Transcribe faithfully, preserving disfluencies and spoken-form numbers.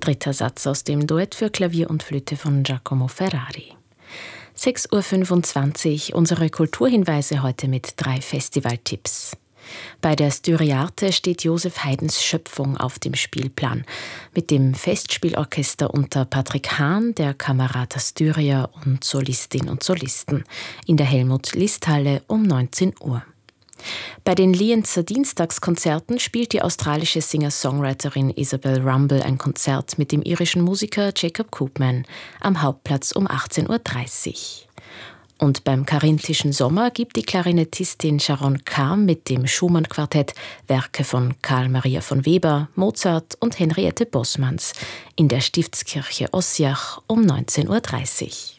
Dritter Satz aus dem Duett für Klavier und Flöte von Giacomo Ferrari. sechs Uhr fünfundzwanzig, unsere Kulturhinweise heute mit drei Festivaltipps. Bei der Styriarte steht Josef Haydns Schöpfung auf dem Spielplan. Mit dem Festspielorchester unter Patrick Hahn, der Camerata Styria und Solistinnen und Solisten. In der Helmut-List-Halle um neunzehn Uhr. Bei den Lienzer Dienstagskonzerten spielt die australische Singer-Songwriterin Isabel Rumble ein Konzert mit dem irischen Musiker Jacob Koopman am Hauptplatz um achtzehn Uhr dreißig. Und beim Karinthischen Sommer gibt die Klarinettistin Sharon Kahn mit dem Schumann-Quartett Werke von Karl Maria von Weber, Mozart und Henriette Bosmans in der Stiftskirche Ossiach um neunzehn Uhr dreißig.